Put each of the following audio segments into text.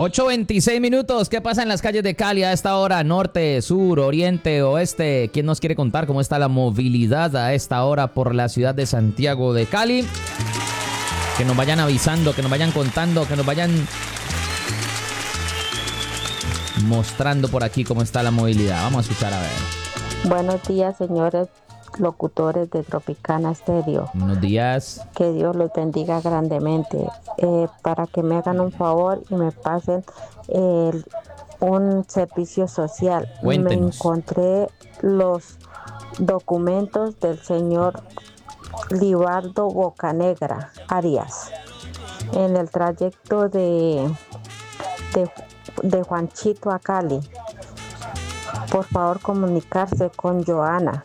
8:26. ¿Qué pasa en las calles de Cali a esta hora? Norte, sur, oriente, oeste. ¿Quién nos quiere contar cómo está la movilidad a esta hora por la ciudad de Santiago de Cali? Que nos vayan avisando, que nos vayan contando, que nos vayan mostrando por aquí cómo está la movilidad. Vamos a escuchar a ver. Buenos días, señores locutores de Tropicana Stereo. Buenos días. Que Dios los bendiga grandemente. Para que me hagan un favor y me pasen un servicio social. Cuéntenos. Me encontré los documentos del señor Libardo Bocanegra Arias en el trayecto de Juanchito a Cali. Por favor, comunicarse con Joana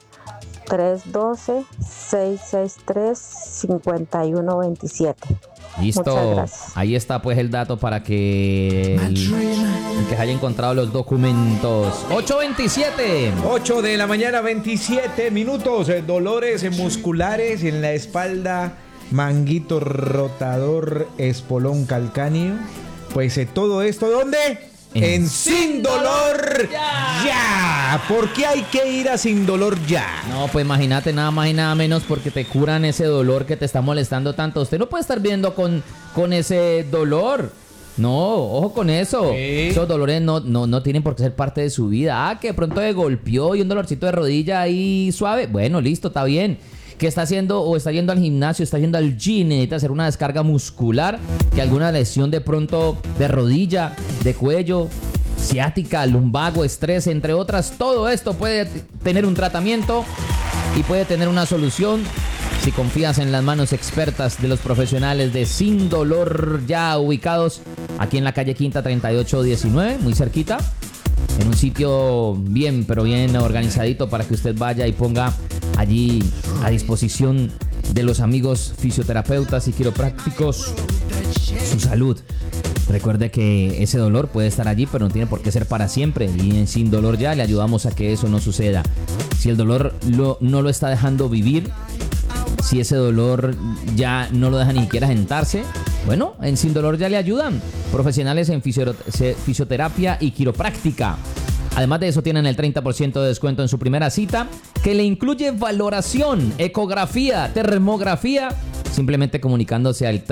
312-663-5127. Listo. Muchas gracias. Ahí está pues el dato para que el que haya encontrado los documentos. 8:27. 8 de la mañana, 27 minutos. Dolores musculares en la espalda, manguito rotador, espolón calcáneo. Pues todo esto, ¿dónde? En Sin Dolor Ya. ¿Por qué hay que ir a Sin Dolor Ya? No, pues imagínate, nada más y nada menos, porque te curan ese dolor que te está molestando tanto. Usted no puede estar viendo con ese dolor. No, ojo con eso. ¿Sí? Esos dolores no tienen por qué ser parte de su vida. Que de pronto le golpeó y un dolorcito de rodilla ahí suave. Bueno, listo, está bien. Que está haciendo o está yendo al gimnasio, está yendo al gym, necesita hacer una descarga muscular, que alguna lesión de pronto de rodilla, de cuello, ciática, lumbago, estrés, entre otras. Todo esto puede tener un tratamiento y puede tener una solución si confías en las manos expertas de los profesionales de Sin Dolor Ya, ubicados aquí en la calle Quinta 3819, muy cerquita, en un sitio bien, pero bien organizadito para que usted vaya y ponga allí a disposición de los amigos fisioterapeutas y quiroprácticos su salud. Recuerde que ese dolor puede estar allí, pero no tiene por qué ser para siempre. Y en Sin Dolor Ya le ayudamos a que eso no suceda. Si el dolor no lo está dejando vivir, si ese dolor ya no lo deja ni siquiera sentarse, bueno, en Sin Dolor Ya le ayudan profesionales en fisioterapia y quiropráctica. Además de eso, tienen el 30% de descuento en su primera cita, que le incluye valoración, ecografía, termografía, simplemente comunicándose al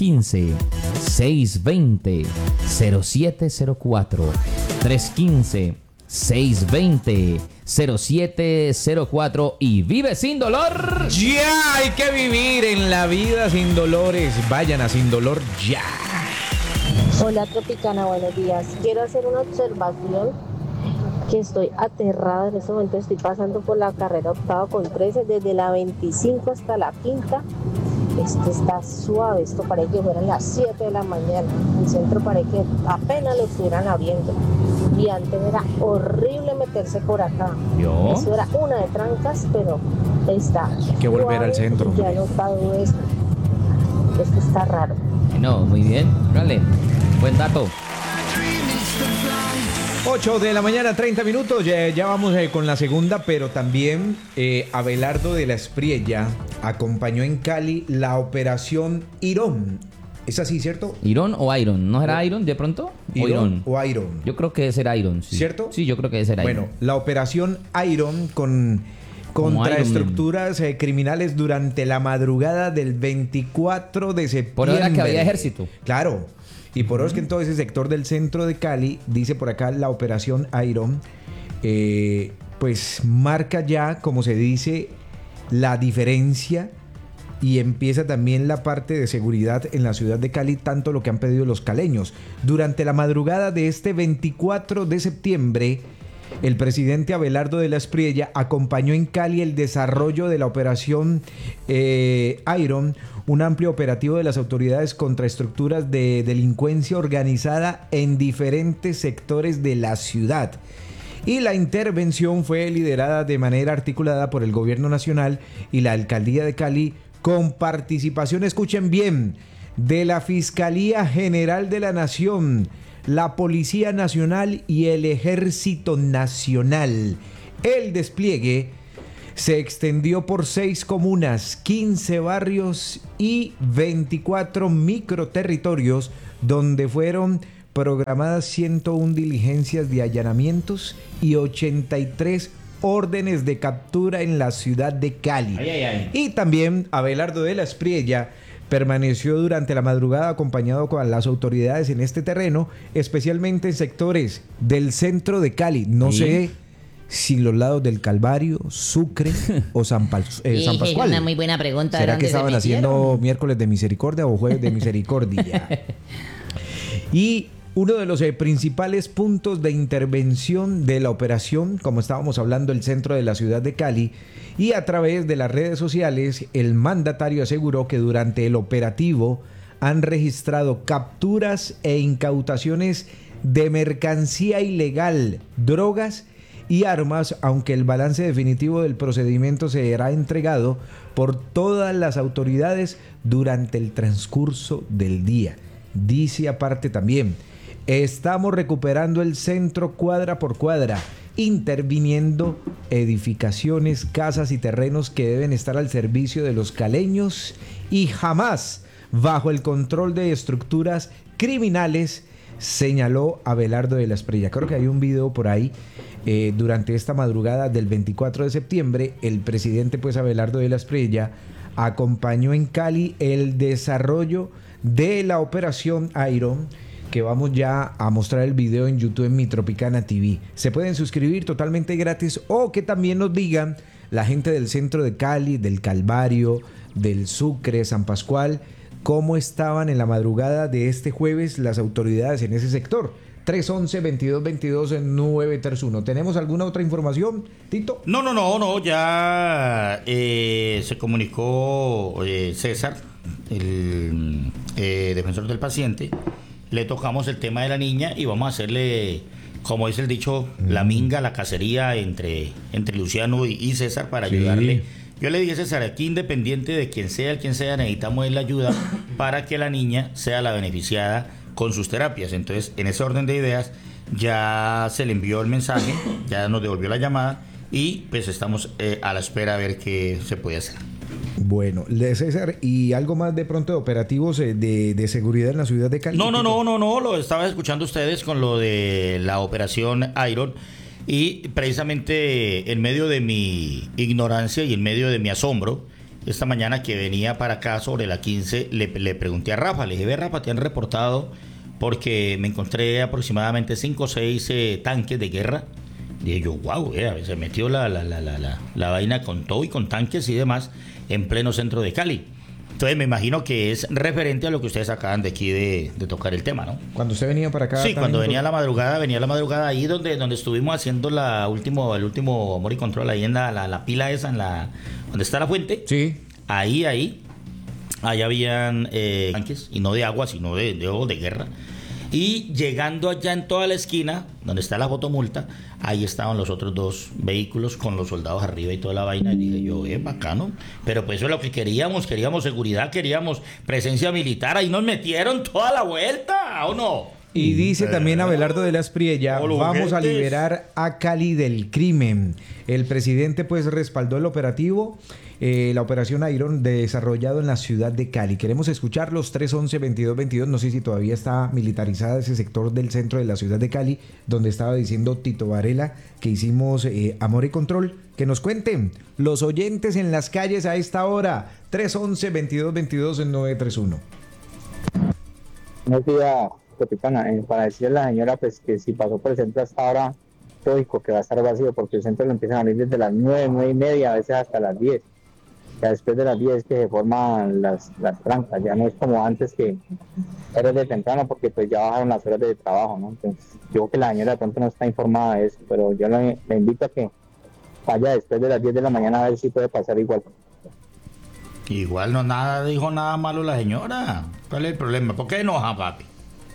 315-620-0704. 315-620-0704 y vive sin dolor. Ya hay que vivir en la vida sin dolores. Vayan a Sin Dolor Ya. Hola Tropicana, buenos días. Quiero hacer una observación que estoy aterrada en este momento. Estoy pasando por la carrera octava con 13 desde la 25 hasta la quinta. Esto está suave, esto parece que fueran las 7 de la mañana. El centro parece que apenas lo estuvieran abriendo. Y antes era horrible meterse por acá. ¿Yo? Eso era una de trancas, pero está. Hay que volver al centro. Ya he notado esto. Esto está raro. No, muy bien, dale, buen dato. 8 de la mañana, 30 minutos. Ya vamos con la segunda, pero también Abelardo de la Espriella acompañó en Cali la operación Irón. ¿Es así, cierto? ¿Irón o Iron? ¿No será Iron de pronto? Irón o Iron. Yo creo que debe ser Iron, sí. ¿Cierto? Sí, yo creo que debe ser Iron. Bueno, la operación Iron contra estructuras criminales durante la madrugada del 24 de septiembre. Por hora que había ejército. Claro. Y por eso es que en todo ese sector del centro de Cali, dice por acá la operación Iron, pues marca ya, como se dice, la diferencia y empieza también la parte de seguridad en la ciudad de Cali, tanto lo que han pedido los caleños. Durante la madrugada de este 24 de septiembre, el presidente Abelardo de la Espriella acompañó en Cali el desarrollo de la operación Iron, un amplio operativo de las autoridades contra estructuras de delincuencia organizada en diferentes sectores de la ciudad. Y la intervención fue liderada de manera articulada por el Gobierno Nacional y la Alcaldía de Cali, con participación, escuchen bien, de la Fiscalía General de la Nación, la Policía Nacional y el Ejército Nacional. El despliegue se extendió por 6 comunas, 15 barrios y 24 microterritorios, donde fueron programadas 101 diligencias de allanamientos y 83 órdenes de captura en la ciudad de Cali. Y también Abelardo de la Espriella permaneció durante la madrugada acompañado con las autoridades en este terreno, especialmente en sectores del centro de Cali. No sé si los lados del Calvario, Sucre o San Pascual. Es una muy buena pregunta. ¿Será que estaban haciendo miércoles de misericordia o jueves de misericordia? Y uno de los principales puntos de intervención de la operación, como estábamos hablando, el centro de la ciudad de Cali, y a través de las redes sociales, el mandatario aseguró que durante el operativo han registrado capturas e incautaciones de mercancía ilegal, drogas y armas, aunque el balance definitivo del procedimiento será entregado por todas las autoridades durante el transcurso del día. Dice aparte también: estamos recuperando el centro cuadra por cuadra, interviniendo edificaciones, casas y terrenos que deben estar al servicio de los caleños y jamás bajo el control de estructuras criminales, señaló Abelardo de la Espriella. Creo que hay un video por ahí. Durante esta madrugada del 24 de septiembre, el presidente, pues, Abelardo de la Espriella, acompañó en Cali el desarrollo de la operación Iron, que vamos ya a mostrar el video en YouTube en Mi Tropicana TV. Se pueden suscribir totalmente gratis, o que también nos digan la gente del centro de Cali, del Calvario, del Sucre, San Pascual, cómo estaban en la madrugada de este jueves las autoridades en ese sector. 311-2222-931. ¿Tenemos alguna otra información, Tito? No, ya se comunicó César, el defensor del paciente. Le tocamos el tema de la niña y vamos a hacerle, como dice el dicho, la minga, la cacería entre Luciano y César para ayudarle. Yo le dije, César, aquí independiente de quién sea, necesitamos la ayuda para que la niña sea la beneficiada con sus terapias. Entonces, en ese orden de ideas, ya se le envió el mensaje, ya nos devolvió la llamada y pues estamos a la espera a ver qué se puede hacer. Bueno, César, ¿y algo más de pronto de operativos de seguridad en la ciudad de Cali? No, lo estaba escuchando ustedes con lo de la operación Iron, y precisamente en medio de mi ignorancia y en medio de mi asombro, esta mañana que venía para acá sobre la 15, le pregunté a Rafa, le dije: ve, Rafa, ¿te han reportado? Porque me encontré aproximadamente 5 o 6 tanques de guerra. Dije yo, wow, se metió la vaina con todo y con tanques y demás en pleno centro de Cali. Entonces me imagino que es referente a lo que ustedes acaban de aquí de tocar el tema, ¿no? Cuando usted venía para acá. Sí, cuando venía a la madrugada ahí donde estuvimos haciendo el último Amor y Control, ahí en la pila esa, donde está la fuente. Sí. Ahí habían tanques, y no de agua, sino de guerra. Y llegando allá en toda la esquina, donde está la fotomulta, ahí estaban los otros 2 vehículos con los soldados arriba y toda la vaina. Y dije yo, bacano. Pero pues eso es lo que queríamos seguridad, queríamos presencia militar. Ahí nos metieron toda la vuelta, ¿o no? Y dice también Abelardo de la Espriella: vamos a liberar a Cali del crimen. El presidente pues respaldó el operativo, la operación Iron desarrollado en la ciudad de Cali. Queremos escuchar los 311-2222. No sé si todavía está militarizada ese sector del centro de la ciudad de Cali, donde estaba diciendo Tito Varela que hicimos Amor y Control. Que nos cuenten los oyentes en las calles a esta hora. 311-2222-931. Buenos días, Tropicana. Para decirle a la señora pues que si pasó por el centro hasta ahora, lógico que va a estar vacío, porque el centro lo empiezan a abrir desde las 9:30, a veces hasta las 10. Ya después de las 10 que se forman las trancas. Ya no es como antes, que era de temprano, porque pues ya bajaron las horas de trabajo, ¿no? Entonces yo creo que la señora de pronto no está informada de eso, pero yo le invito a que vaya después de las 10 de la mañana a ver si puede pasar igual. Igual no dijo nada malo la señora. ¿Cuál es el problema? ¿Por qué enoja, papi?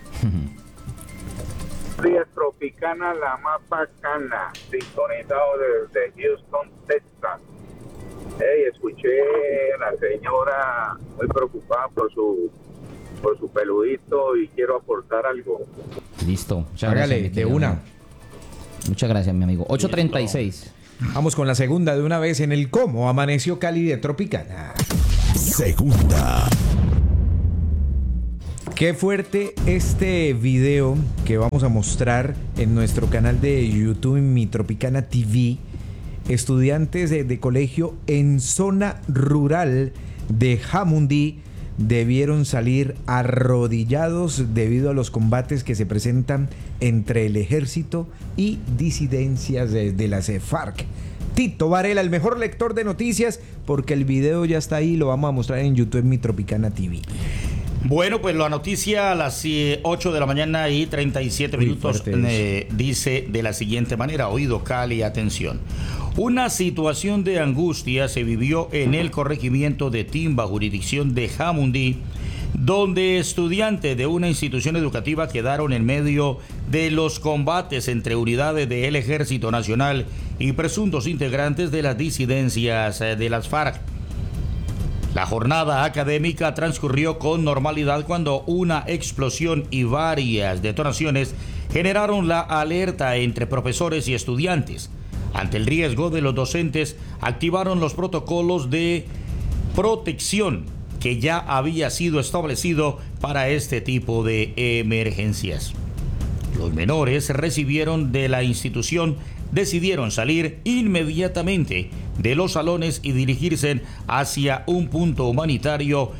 Días Tropicana, la más bacana, sintonizado desde Houston, Texas. Escuché a la señora muy preocupada por su peludito y quiero aportar algo. Listo. Hágale, de una. Muchas gracias, mi amigo. 8:36. Vamos con la segunda de una vez en el Cómo Amaneció Cali de Tropicana. Segunda. Qué fuerte este video que vamos a mostrar en nuestro canal de YouTube en Mi Tropicana TV. Estudiantes de colegio en zona rural de Jamundí debieron salir arrodillados debido a los combates que se presentan entre el ejército y disidencias de las FARC. Tito Varela, el mejor lector de noticias, porque el video ya está ahí, lo vamos a mostrar en YouTube en Mi Tropicana TV. Bueno, pues la noticia a las 8 de la mañana y 37 minutos dice de la siguiente manera: oído Cali, atención. Una situación de angustia se vivió en el corregimiento de Timba, jurisdicción de Jamundí, donde estudiantes de una institución educativa quedaron en medio de los combates entre unidades del Ejército Nacional y presuntos integrantes de las disidencias de las FARC. La jornada académica transcurrió con normalidad cuando una explosión y varias detonaciones generaron la alerta entre profesores y estudiantes. Ante el riesgo de los docentes, activaron los protocolos de protección que ya había sido establecido para este tipo de emergencias. Los menores recibieron de la institución, decidieron salir inmediatamente de los salones y dirigirse hacia un punto humanitario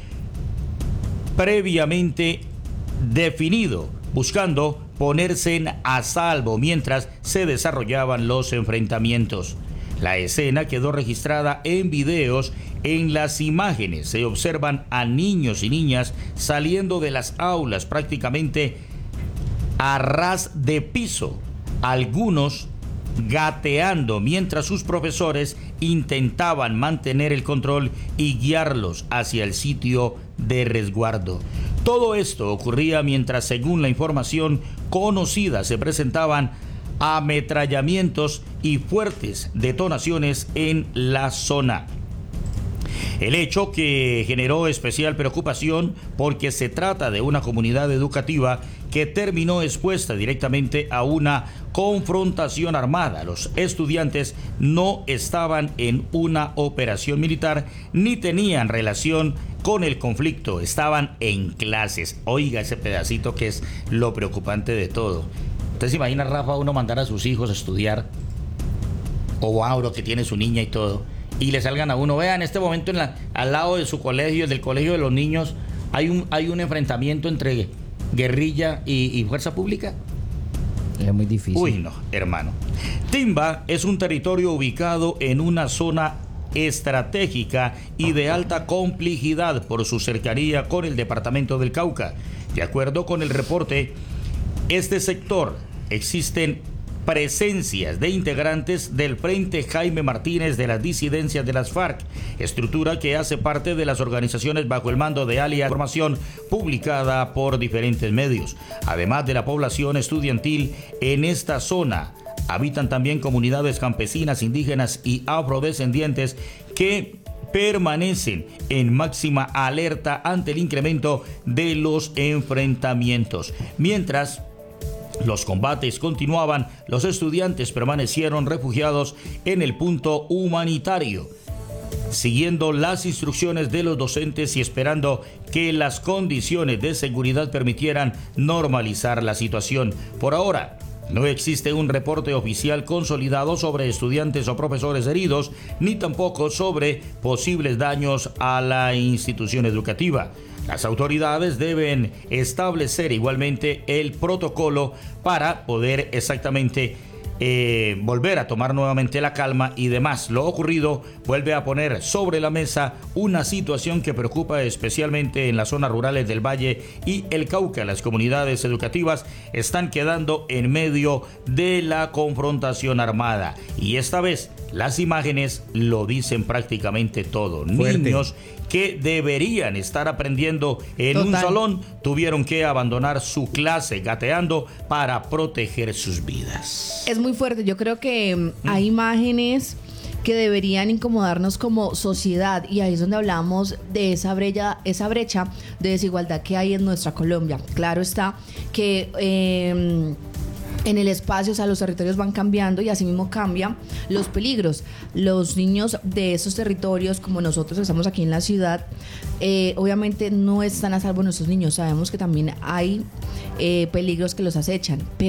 previamente definido, buscando ponerse a salvo mientras se desarrollaban los enfrentamientos. La escena quedó registrada en videos. En las imágenes se observan a niños y niñas saliendo de las aulas prácticamente a ras de piso, algunos gateando mientras sus profesores intentaban mantener el control y guiarlos hacia el sitio de resguardo. Todo esto ocurría mientras, según la información conocida, se presentaban ametrallamientos y fuertes detonaciones en la zona. El hecho que generó especial preocupación porque se trata de una comunidad educativa que terminó expuesta directamente a una confrontación armada. Los estudiantes no estaban en una operación militar ni tenían relación con el conflicto, estaban en clases. Oiga ese pedacito que es lo preocupante de todo. ¿Usted se imagina, Rafa, uno mandar a sus hijos a estudiar? O Mauro, que tiene su niña y todo, y le salgan a uno, vea, en este momento al lado de su colegio, del colegio de los niños, hay un enfrentamiento entre guerrilla y fuerza pública. Es muy difícil. Uy, no, hermano. Timba es un territorio ubicado en una zona estratégica y de alta complejidad por su cercanía con el departamento del Cauca. De acuerdo con el reporte, este sector existen presencias de integrantes del Frente Jaime Martínez de las disidencias de las FARC, estructura que hace parte de las organizaciones bajo el mando de alias Información publicada por diferentes medios. Además de la población estudiantil en esta zona, habitan también comunidades campesinas, indígenas y afrodescendientes que permanecen en máxima alerta ante el incremento de los enfrentamientos. Mientras los combates continuaban, los estudiantes permanecieron refugiados en el punto humanitario, siguiendo las instrucciones de los docentes y esperando que las condiciones de seguridad permitieran normalizar la situación. Por ahora, no existe un reporte oficial consolidado sobre estudiantes o profesores heridos, ni tampoco sobre posibles daños a la institución educativa. Las autoridades deben establecer igualmente el protocolo para poder exactamente volver a tomar nuevamente la calma y demás. Lo ocurrido vuelve a poner sobre la mesa una situación que preocupa especialmente en las zonas rurales del Valle y el Cauca. Las comunidades educativas están quedando en medio de la confrontación armada y esta vez las imágenes lo dicen prácticamente todo. Fuerte. Niños que deberían estar aprendiendo en un salón tuvieron que abandonar su clase gateando para proteger sus vidas. Es muy fuerte. Yo creo que hay imágenes que deberían incomodarnos como sociedad y ahí es donde hablamos de esa brecha de desigualdad que hay en nuestra Colombia. Claro está que en el espacio, o sea, los territorios van cambiando y así mismo cambian los peligros. Los niños de esos territorios, como nosotros estamos aquí en la ciudad, obviamente no están a salvo nuestros niños. Sabemos que también hay peligros que los acechan,